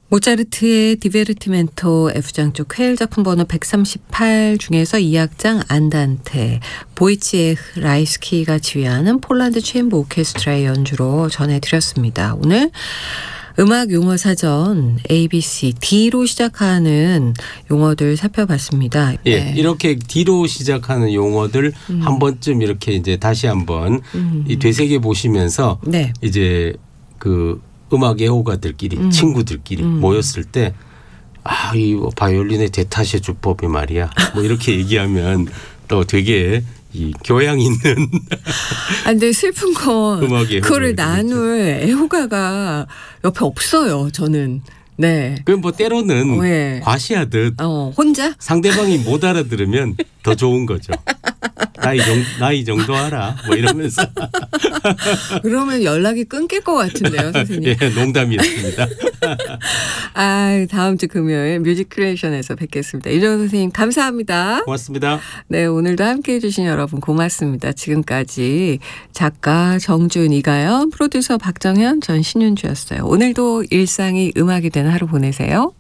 모차르트의 디베르티멘토 F장조 쾌엘 작품 번호 138 중에서 2악장 안단테, 보이치에흐 라이스키가 지휘하는 폴란드 체인부 오케스트라의 연주로 전해드렸습니다. 오늘 음악 용어 사전 ABC D로 시작하는 용어들 살펴봤습니다. 예, 네. 이렇게 D로 시작하는 용어들 한 번쯤 이렇게 이제 다시 한번 이 되새겨 보시면서 네. 이제 그 음악 애호가들끼리 친구들끼리 모였을 때 이 바이올린의 대타시의 주법이 말이야. 뭐 이렇게 얘기하면 또 되게 이 교양 있는 근데 슬픈 건 음악의 그거를 애호가가 나눌 애호가가 옆에 없어요. 저는. 네. 그럼 뭐 때로는 네. 과시하듯 혼자? 상대방이 못 알아들으면 더 좋은 거죠. 나이 정도 알아. 뭐 이러면서. 그러면 연락이 끊길 것 같은데요, 선생님. 예, 농담이었습니다. 다음 주 금요일 뮤직 크리에이션에서 뵙겠습니다. 이정훈 선생님 감사합니다. 고맙습니다. 네, 오늘도 함께해 주신 여러분 고맙습니다. 지금까지 작가 정준, 이가연, 프로듀서 박정현, 전 신윤주였어요. 오늘도 일상이 음악이 되는 하루 보내세요.